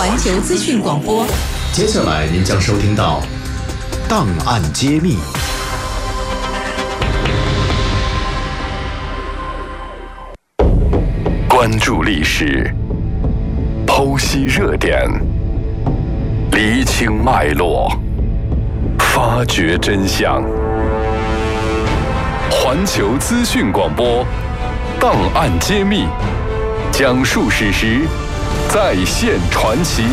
环球资讯广播。 接下来您将收听到档案揭秘。 关注历史，剖析热点，厘清脉络，发掘真相。环球资讯广播，档案揭秘，讲述史实，再现传奇。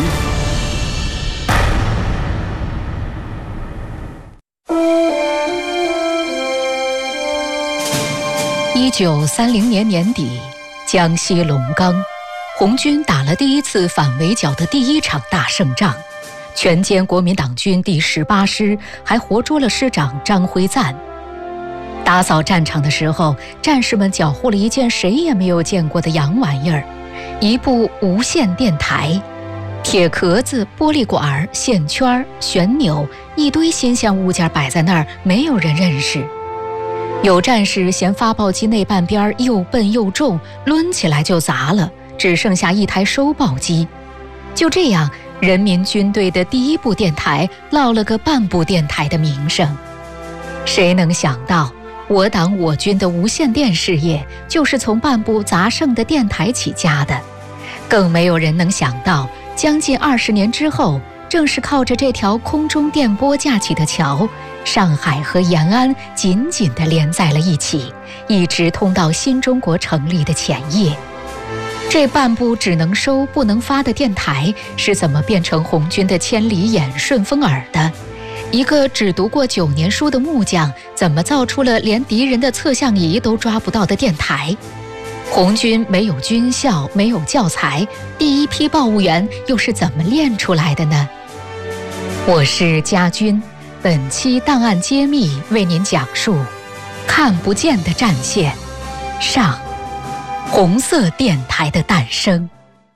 1930年年底，江西龙冈，红军打了第一次反围剿的第一场大胜仗，全歼国民党军第18师，还活捉了师长张辉瓒。打扫战场的时候，战士们缴获了一件谁也没有见过的洋玩意儿，一部无线电台，铁壳子、玻璃管、线圈、旋钮，一堆新鲜物件摆在那儿，没有人认识。有战士嫌发报机那半边又笨又重，抡起来就砸了，只剩下一台收报机。就这样，人民军队的第一部电台落了个半部电台的名声。谁能想到，我党我军的无线电事业就是从半部砸剩的电台起家的。更没有人能想到，将近20年之后，正是靠着这条空中电波架起的桥，上海和延安紧紧地连在了一起，一直通到新中国成立的前夜。这半部只能收不能发的电台是怎么变成红军的千里眼、顺风耳的？一个只读过9年书的木匠，怎么造出了连敌人的测向仪都抓不到的电台？红军没有军校，没有教材，第一批报务员又是怎么练出来的呢？我是家军，本期档案揭秘为您讲述看不见的战线上，红色电台的诞生。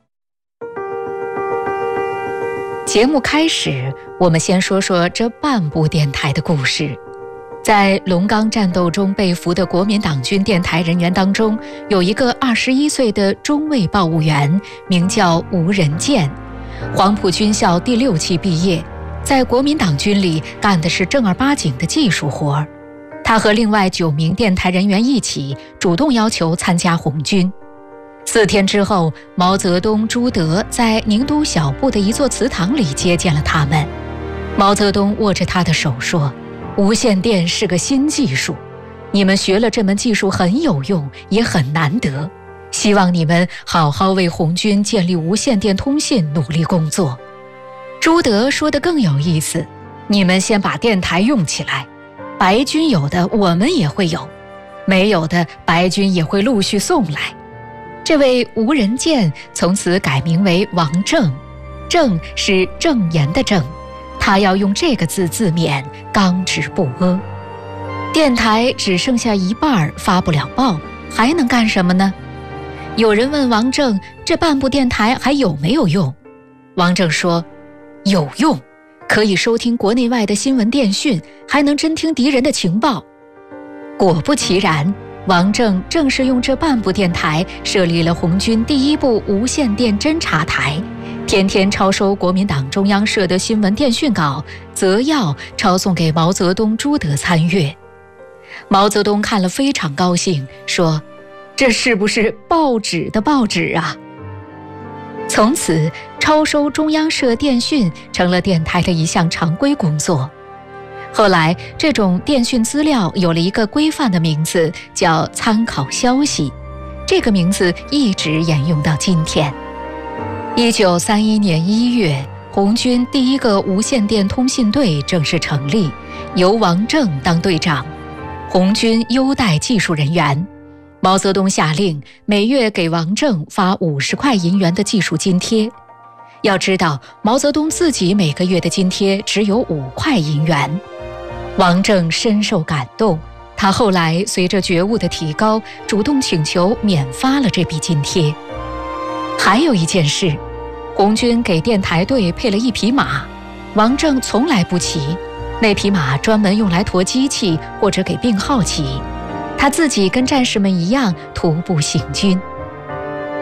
节目开始，我们先说说这半部电台的故事。在龙冈战斗中被俘的国民党军电台人员当中，有一个21岁的中尉报务员，名叫吴仁健，黄埔军校第6期毕业，在国民党军里干的是正儿八经的技术活。他和另外9名电台人员一起主动要求参加红军。4天之后，毛泽东、朱德在宁都小布的一座祠堂里接见了他们。毛泽东握着他的手说，无线电是个新技术，你们学了这门技术很有用，也很难得，希望你们好好为红军建立无线电通信努力工作。朱德说得更有意思，你们先把电台用起来，白军有的我们也会有，没有的白军也会陆续送来。这位吴仁健从此改名为王正，正是正言的正，他要用这个字自勉，刚直不阿。电台只剩下一半发不了报，还能干什么呢？有人问王正，这半部电台还有没有用？王正说，有用，可以收听国内外的新闻电讯，还能侦听敌人的情报。果不其然，王正正是用这半部电台设立了红军第一部无线电侦察台，天天抄收国民党中央社的新闻电讯稿，择要抄送给毛泽东、朱德参阅。毛泽东看了非常高兴，说，这是不是报纸的报纸啊？从此，抄收中央社电讯成了电台的一项常规工作。后来，这种电讯资料有了一个规范的名字，叫参考消息，这个名字一直沿用到今天。1931年1月，红军第一个无线电通信队正式成立，由王正当队长。红军优待技术人员，毛泽东下令每月给王正发50块银元的技术津贴。要知道，毛泽东自己每个月的津贴只有5块银元。王正深受感动，他后来随着觉悟的提高，主动请求免发了这笔津贴。还有一件事，红军给电台队配了一匹马，王正从来不骑，那匹马专门用来驮机器或者给病号骑，他自己跟战士们一样徒步行军。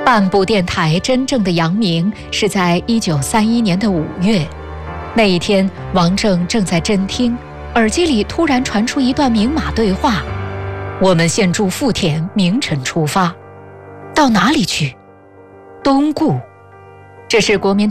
半部电台真正的扬名是在1931年的5月，那一天，王正正在侦听，耳机里突然传出一段明码对话：我们现住富田，明晨出发，到哪里去？东固。这是国民党